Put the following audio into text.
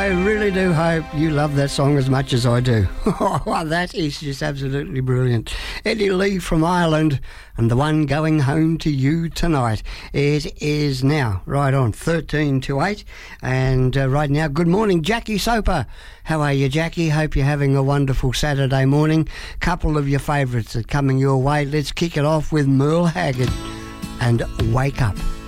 really do hope you love that song as much as I do. That is just absolutely brilliant. Eddie Lee from Ireland and the one going home to you tonight. It is now right on 13 to 8 and right now, good morning, Jackie Soper. How are you, Jackie? Hope you're having a wonderful Saturday morning. Couple of your favourites are coming your way. Let's kick it off with Merle Haggard and Wake Up.